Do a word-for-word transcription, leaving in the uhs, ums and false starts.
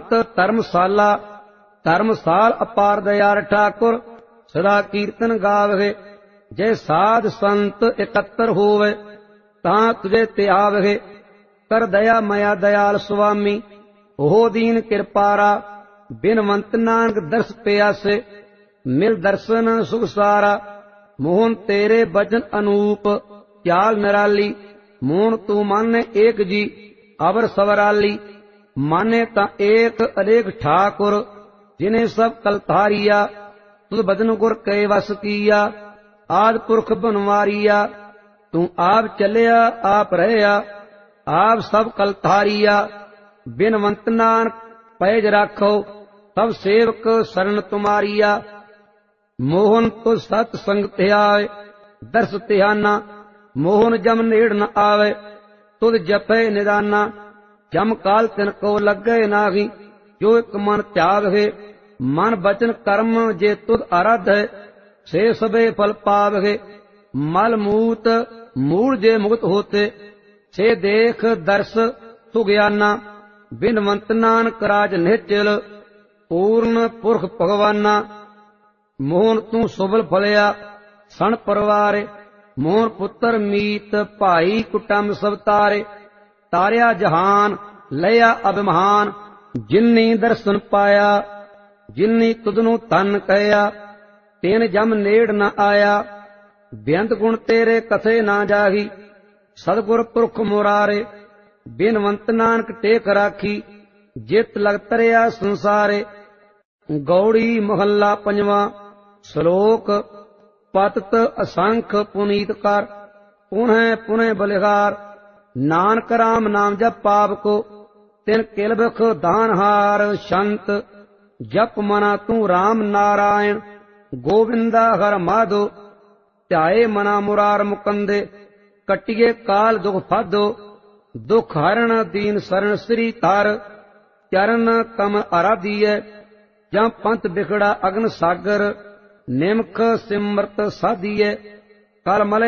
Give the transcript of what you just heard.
ਅੰਤ ਧਰਮਸਾਲਾ ਧਰਮਸਾਲ ਅਪਾਰ ਦਇਆਲ ਠਾਕੁਰ ਸਦਾ ਕੀਰਤਨ ਗਾਵਹਿ। ਜੇ ਸਾਧ ਸੰਤ ਇਕੱਤਰ ਹੋਵੇ ਤਾਂ ਤੁਝੇ ਧਿਆਵਹਿ। ਕਰ ਦਇਆ ਮਇਆ ਦਇਆਲ ਸੁਆਮੀ ਉਹ ਦੀਨ ਕਿਰਪਾਰਾ। ਬਿਨਵੰਤ ਨਾਨਕ ਦਰਸ ਪਿਆਸੇ ਮਿਲ ਦਰਸ਼ਨ ਸੁਖ ਸਾਰਾ। ਮੋਹਨ ਤੇਰੇ ਬਚਨ ਅਨੂਪ ਚਾਲ ਨਿਰਾਲੀ। ਮੋਹਨ ਤੂੰ ਮਾਨੇ ਏਕ ਜੀ ਅਵਰ ਸਵਰਾਲੀ। ਮਾਨੇ ਤਾਂ ਏਕ ਅਨੇਕ ਠਾकुर जिन्हें सब कलतारिया। तुद बदन गुर कै वस किया आद पुरख बनवारिया। तू आप चलिया आप रहया आप सब कलतारिया। बिनवंत नानक पैज राखो सब सेवक शरण तुम्हारिया। मोहन तो सत संग ध्याए दर्श ध्याना। मोहन जम नेड़ न आवे तुद जपे निदाना। जम काल तिन को लगे नाही जो एक मन त्याग है। मन बचन कर्म जे तुद आराध है से सबे फल पावहे। मल मूत मूल जे मुक्त होते से देख दर्श सुग्याना। बिनवंत नानक राज निश्चल पूर्ण पुरख भगवाना। मोहन तू सुबल फलिया सण परवारे। मोहन पुत्र मीत भाई कुटुंब सब तारे। तारिया जहान लिया अभिमान जिन्नी दर्शन पाया। जिन्नी तुदनू तन कहया तेन जम नेड़ न आया। बेअंत गुण तेरे कथे ना जाही सतगुर पुरख मुरारे। बिनवंत नानक टेक राखी जित लग तरिया संसारे। गौड़ी महला पंजवा श्लोक पतत असंख पुनीत कर पुनः पुनः बलिहार। नानक राम नाम जप पाप को तिन किलबख दानहार। शंत जप मना तू राम नारायण गोविंदा हर माधो। ध्याए मना मुरार मुकंदे कटिए काल दुख फाधो। दुख हरण दीन शरण श्री तार चरण कमल आराधिय। जं पंथ बिखड़ा अग्न सागर निमख सिमरत साधिय। कल मले